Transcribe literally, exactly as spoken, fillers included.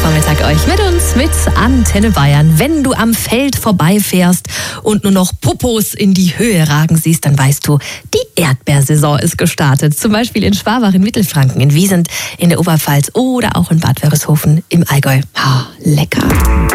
Freitagvormittag euch mit uns, mit Antenne Bayern. Wenn du am Feld vorbeifährst und nur noch Popos in die Höhe ragen siehst, dann weißt du, die Erdbeersaison ist gestartet. Zum Beispiel in Schwabach in Mittelfranken, in Wiesent in der Oberpfalz oder auch in Bad Wörishofen im Allgäu. Oh, lecker.